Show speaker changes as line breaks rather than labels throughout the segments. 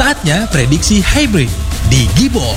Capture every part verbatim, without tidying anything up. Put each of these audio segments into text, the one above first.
Saatnya prediksi hybrid di Gibol.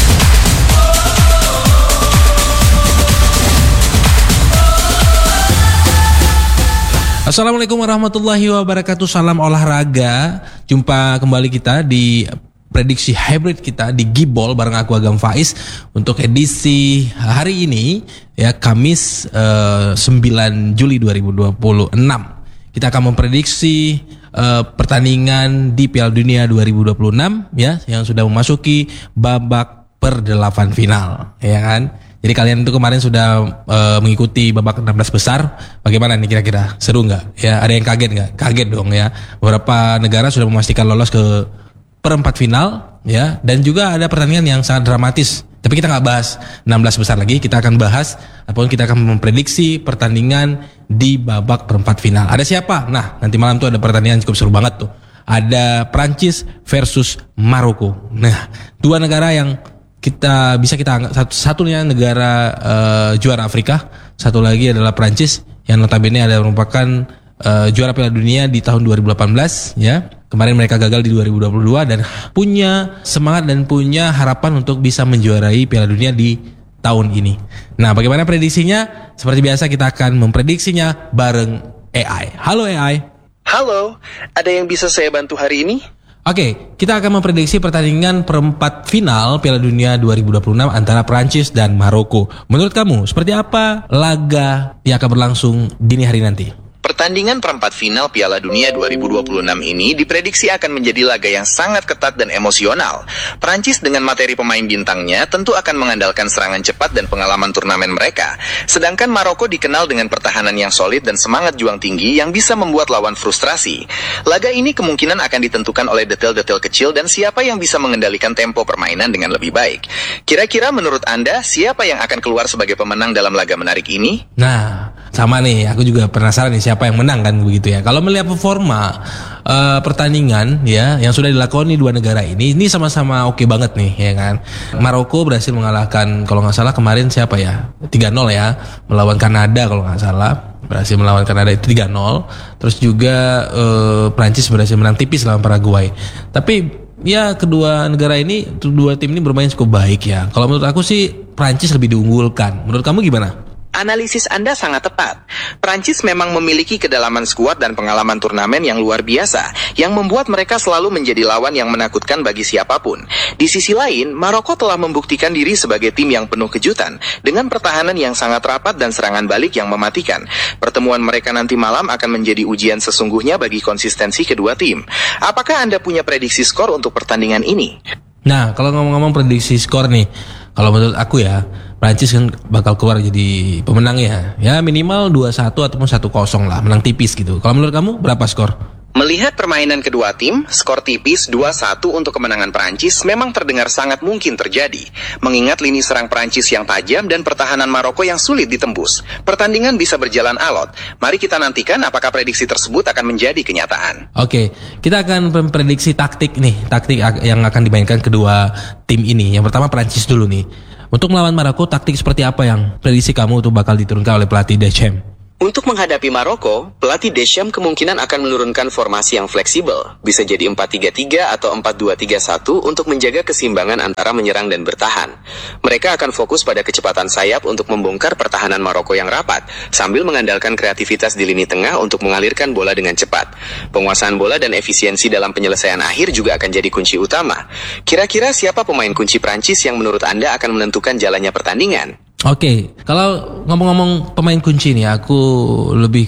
Assalamualaikum warahmatullahi wabarakatuh. Salam olahraga. Jumpa kembali kita di prediksi hybrid kita di Gibol bareng aku Agam Faiz untuk edisi hari ini ya, Kamis eh, sembilan Juli dua ribu dua puluh enam. Kita akan memprediksi uh, pertandingan di Piala Dunia dua ribu dua puluh enam ya, yang sudah memasuki babak perdelapan final, ya kan? Jadi kalian itu kemarin sudah uh, mengikuti babak enam belas besar. Bagaimana nih kira-kira? Seru nggak? Ya, ada yang kaget nggak? Kaget dong ya. Beberapa negara sudah memastikan lolos ke perempat final ya, dan juga ada pertandingan yang sangat dramatis. Tapi kita nggak bahas enam belas besar lagi, kita akan bahas ataupun kita akan memprediksi pertandingan di babak perempat final. Ada siapa? Nah, nanti malam tuh ada pertandingan cukup seru banget tuh. Ada Prancis versus Maroko. Nah, dua negara yang kita bisa kita anggap satu, satunya negara uh, juara Afrika, satu lagi adalah Prancis yang notabene ada merupakan uh, juara Piala Dunia di tahun dua ribu delapan belas ya. Kemarin mereka gagal di dua ribu dua puluh dua dan punya semangat dan punya harapan untuk bisa menjuarai Piala Dunia di tahun ini. Nah, bagaimana prediksinya? Seperti biasa kita akan memprediksinya bareng A I. Halo A I.
Halo, ada yang bisa saya bantu hari ini?
Oke, kita akan memprediksi pertandingan perempat final Piala Dunia dua ribu dua puluh enam antara Prancis dan Maroko. Menurut kamu, seperti apa laga yang akan berlangsung dini hari nanti?
Pertandingan perempat final Piala Dunia dua ribu dua puluh enam ini diprediksi akan menjadi laga yang sangat ketat dan emosional. Prancis dengan materi pemain bintangnya tentu akan mengandalkan serangan cepat dan pengalaman turnamen mereka. Sedangkan Maroko dikenal dengan pertahanan yang solid dan semangat juang tinggi yang bisa membuat lawan frustrasi. Laga ini kemungkinan akan ditentukan oleh detail-detail kecil dan siapa yang bisa mengendalikan tempo permainan dengan lebih baik. Kira-kira menurut Anda, siapa yang akan keluar sebagai pemenang dalam laga menarik ini?
Nah, sama nih, aku juga penasaran nih siapa yang menang kan begitu ya. Kalau melihat performa uh, pertandingan ya yang sudah dilakoni dua negara ini, ini sama-sama oke banget nih ya kan. Maroko berhasil mengalahkan kalau nggak salah kemarin siapa ya tiga nol ya melawan Kanada kalau nggak salah. Berhasil melawan Kanada itu tiga nol. Terus juga uh, Prancis berhasil menang tipis lawan Paraguay. Tapi ya kedua negara ini, dua tim ini bermain cukup baik ya. Kalau menurut aku sih Prancis lebih diunggulkan. Menurut kamu gimana?
Analisis Anda sangat tepat. Prancis memang memiliki kedalaman skuad dan pengalaman turnamen yang luar biasa, yang membuat mereka selalu menjadi lawan yang menakutkan bagi siapapun. Di sisi lain, Maroko telah membuktikan diri sebagai tim yang penuh kejutan, dengan pertahanan yang sangat rapat dan serangan balik yang mematikan. Pertemuan mereka nanti malam akan menjadi ujian sesungguhnya bagi konsistensi kedua tim. Apakah Anda punya prediksi skor untuk pertandingan ini?
Nah, kalau ngomong-ngomong prediksi skor nih, kalau menurut aku ya, Prancis kan bakal keluar jadi pemenangnya. Ya minimal dua satu ataupun satu kosong lah, menang tipis gitu. Kalau menurut kamu berapa skor?
Melihat permainan kedua tim, skor tipis dua satu untuk kemenangan Prancis memang terdengar sangat mungkin terjadi. Mengingat lini serang Prancis yang tajam dan pertahanan Maroko yang sulit ditembus. Pertandingan bisa berjalan alot. Mari kita nantikan apakah prediksi tersebut akan menjadi kenyataan.
Oke, kita akan memprediksi taktik nih, taktik yang akan dimainkan kedua tim ini. Yang pertama Prancis dulu nih. Untuk melawan Maroko, taktik seperti apa yang prediksi kamu itu bakal diturunkan oleh pelatih Deschamps?
Untuk menghadapi Maroko, pelatih Deschamps kemungkinan akan menurunkan formasi yang fleksibel. Bisa jadi empat tiga tiga atau empat dua tiga satu untuk menjaga keseimbangan antara menyerang dan bertahan. Mereka akan fokus pada kecepatan sayap untuk membongkar pertahanan Maroko yang rapat, sambil mengandalkan kreativitas di lini tengah untuk mengalirkan bola dengan cepat. Penguasaan bola dan efisiensi dalam penyelesaian akhir juga akan jadi kunci utama. Kira-kira siapa pemain kunci Prancis yang menurut Anda akan menentukan jalannya pertandingan?
Oke, kalau ngomong-ngomong pemain kunci nih, aku lebih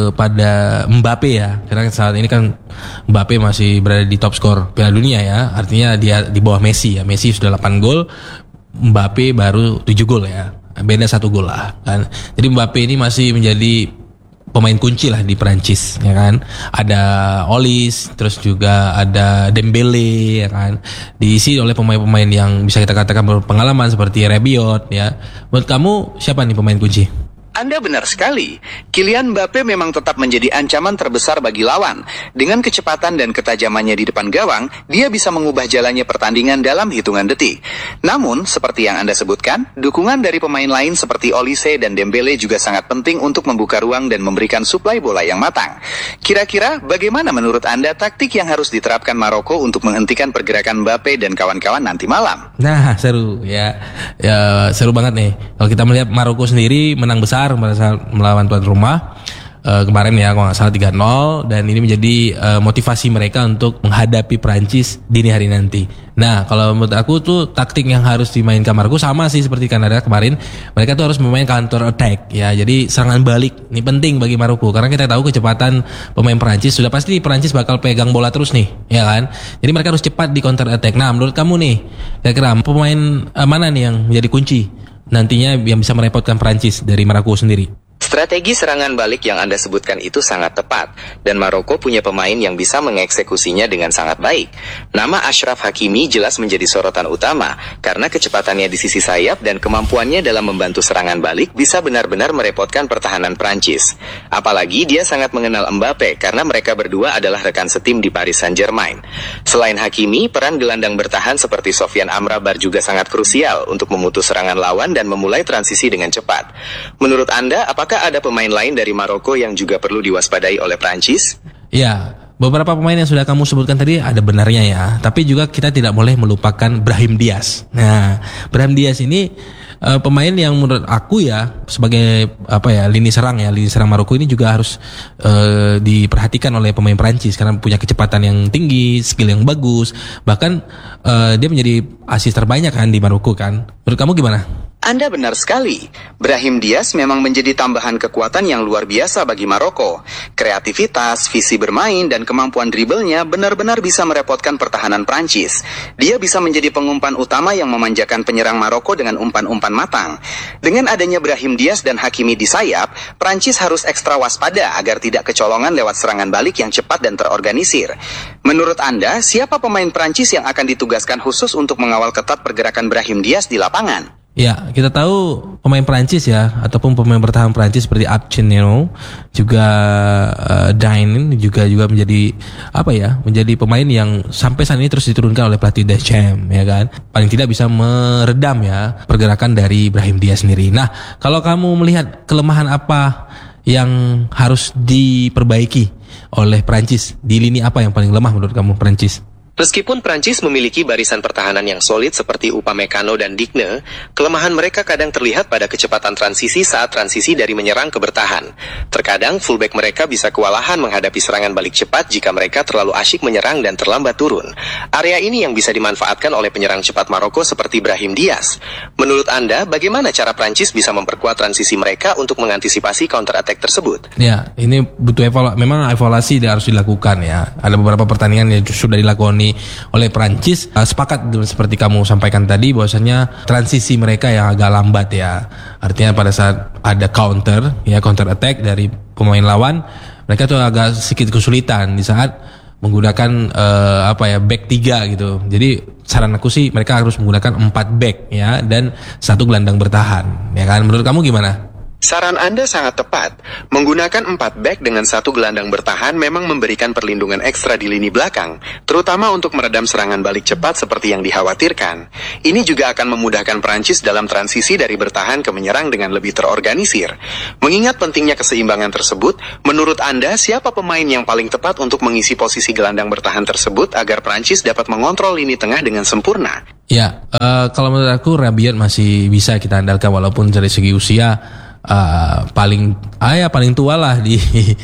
kepada Mbappe ya. Karena saat ini kan Mbappe masih berada di top skor Piala Dunia ya. Artinya dia di bawah Messi ya. Messi sudah delapan gol, Mbappe baru tujuh gol ya. Beda satu gol lah kan. Jadi Mbappe ini masih menjadi pemain kunci lah di Prancis ya kan. Ada Olis, terus juga ada Dembele ya kan. Diisi oleh pemain-pemain yang bisa kita katakan berpengalaman seperti Rabiot ya. Menurut kamu siapa nih pemain kunci?
Anda benar sekali. Kylian Mbappe memang tetap menjadi ancaman terbesar bagi lawan. Dengan kecepatan dan ketajamannya di depan gawang, dia bisa mengubah jalannya pertandingan dalam hitungan detik. Namun, seperti yang Anda sebutkan, dukungan dari pemain lain seperti Olise dan Dembele juga sangat penting untuk membuka ruang dan memberikan suplai bola yang matang. Kira-kira bagaimana menurut Anda taktik yang harus diterapkan Maroko untuk menghentikan pergerakan Mbappe dan kawan-kawan nanti malam?
Nah, seru ya. Ya, seru banget nih. Kalau kita melihat Maroko sendiri menang besar pada saat melawan tuan rumah uh, kemarin ya, kalau nggak salah tiga nol, dan ini menjadi uh, motivasi mereka untuk menghadapi Prancis dini hari nanti. Nah, kalau menurut aku tuh taktik yang harus dimainkan Maroko sama sih seperti Kanada kemarin. Mereka tuh harus memainkan counter attack ya. Jadi serangan balik ini penting bagi Maroko karena kita tahu kecepatan pemain Prancis sudah pasti Prancis bakal pegang bola terus nih, ya kan? Jadi mereka harus cepat di counter attack. Nah, menurut kamu nih, kira-kira pemain uh, mana nih yang menjadi kunci nantinya yang bisa merepotkan Prancis dari Maroko sendiri?
Strategi serangan balik yang Anda sebutkan itu sangat tepat, dan Maroko punya pemain yang bisa mengeksekusinya dengan sangat baik. Nama Achraf Hakimi jelas menjadi sorotan utama, karena kecepatannya di sisi sayap dan kemampuannya dalam membantu serangan balik bisa benar-benar merepotkan pertahanan Prancis. Apalagi dia sangat mengenal Mbappe, karena mereka berdua adalah rekan setim di Paris Saint-Germain. Selain Hakimi, peran gelandang bertahan seperti Sofyan Amrabat juga sangat krusial untuk memutus serangan lawan dan memulai transisi dengan cepat. Menurut Anda, apakah Apakah ada pemain lain dari Maroko yang juga perlu diwaspadai oleh Prancis?
Ya, beberapa pemain yang sudah kamu sebutkan tadi ada benarnya ya. Tapi juga kita tidak boleh melupakan Brahim Diaz. Nah, Brahim Diaz ini uh, pemain yang menurut aku ya sebagai apa ya lini serang ya lini serang Maroko ini juga harus uh, diperhatikan oleh pemain Prancis karena punya kecepatan yang tinggi, skill yang bagus. Bahkan uh, dia menjadi asis terbanyak kan di Maroko kan. Menurut kamu gimana?
Anda benar sekali. Brahim Diaz memang menjadi tambahan kekuatan yang luar biasa bagi Maroko. Kreativitas, visi bermain, dan kemampuan dribblenya benar-benar bisa merepotkan pertahanan Prancis. Dia bisa menjadi pengumpan utama yang memanjakan penyerang Maroko dengan umpan-umpan matang. Dengan adanya Brahim Diaz dan Hakimi di sayap, Prancis harus ekstra waspada agar tidak kecolongan lewat serangan balik yang cepat dan terorganisir. Menurut Anda, siapa pemain Prancis yang akan ditugaskan khusus untuk mengawal ketat pergerakan Brahim Diaz di lapangan?
Ya, kita tahu pemain Prancis ya, ataupun pemain bertahan Prancis seperti Abchenero, juga uh, Dain juga juga menjadi apa ya, menjadi pemain yang sampai saat ini terus diturunkan oleh pelatih Deschamps, ya kan. Paling tidak bisa meredam ya pergerakan dari Brahim Diaz sendiri. Nah, kalau kamu melihat kelemahan apa yang harus diperbaiki oleh Prancis, di lini apa yang paling lemah menurut kamu Prancis?
Meskipun Prancis memiliki barisan pertahanan yang solid seperti Upamecano dan Digne, kelemahan mereka kadang terlihat pada kecepatan transisi saat transisi dari menyerang ke bertahan. Terkadang fullback mereka bisa kewalahan menghadapi serangan balik cepat jika mereka terlalu asyik menyerang dan terlambat turun. Area ini yang bisa dimanfaatkan oleh penyerang cepat Maroko seperti Brahim Diaz. Menurut Anda, bagaimana cara Prancis bisa memperkuat transisi mereka untuk mengantisipasi counter attack tersebut?
Ya, ini butuh evaluasi. Memang evaluasi harus dilakukan ya. Ada beberapa pertandingan yang sudah dilakoni oleh Prancis. Uh, sepakat seperti kamu sampaikan tadi bahwasanya transisi mereka yang agak lambat ya. Artinya pada saat ada counter ya counter attack dari pemain lawan, mereka tuh agak sedikit kesulitan di saat menggunakan uh, apa ya back tiga gitu. Jadi saran aku sih mereka harus menggunakan empat back ya dan satu gelandang bertahan. Ya kan, menurut kamu gimana?
Saran Anda sangat tepat. Menggunakan empat back dengan satu gelandang bertahan memang memberikan perlindungan ekstra di lini belakang, terutama untuk meredam serangan balik cepat seperti yang dikhawatirkan. Ini juga akan memudahkan Prancis dalam transisi dari bertahan ke menyerang dengan lebih terorganisir. Mengingat pentingnya keseimbangan tersebut, menurut Anda siapa pemain yang paling tepat untuk mengisi posisi gelandang bertahan tersebut agar Prancis dapat mengontrol lini tengah dengan sempurna?
Ya, uh, kalau menurut aku Rabiot masih bisa kita andalkan walaupun dari segi usia Uh, paling ah ya paling tua lah di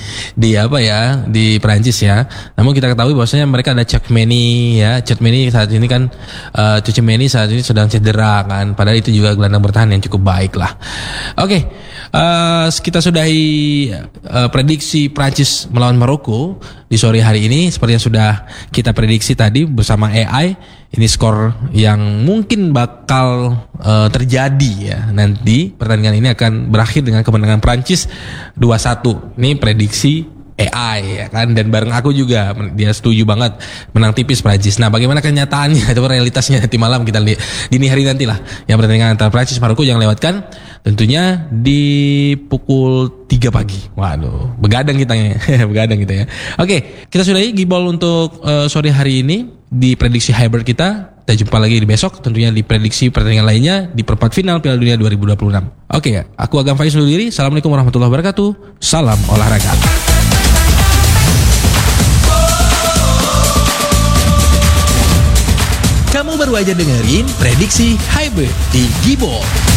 di apa ya di Prancis ya. Namun kita ketahui bahwasanya mereka ada Tchouaméni ya. Tchouaméni saat ini kan uh, Tchouaméni saat ini sedang cedera kan. Padahal itu juga gelandang bertahan yang cukup baik lah. Oke, okay. uh, kita sudahi uh, prediksi Prancis melawan Maroko di sore hari ini seperti yang sudah kita prediksi tadi bersama A I. Ini skor yang mungkin bakal uh, terjadi ya. Nanti pertandingan ini akan berakhir dengan kemenangan Prancis dua satu. Ini prediksi A I ya kan, dan bareng aku juga dia setuju banget menang tipis Prancis. Nah, bagaimana kenyataannya atau realitasnya nanti malam kita lihat dini hari nanti lah. Yang pertandingan antara Prancis Maroko jangan lewatkan, tentunya di pukul tiga pagi. Waduh, begadang kita ya. Begadang kita ya. Oke, kita sudahi Gibol untuk uh, sore hari ini di prediksi hybrid kita. Kita jumpa lagi di besok, tentunya di prediksi pertandingan lainnya di perempat final Piala Dunia dua ribu dua puluh enam. Oke ya, aku Agam Faiz undur diri. Assalamualaikum warahmatullahi wabarakatuh. Salam olahraga. Kamu baru aja dengerin prediksi hybrid di Gibol.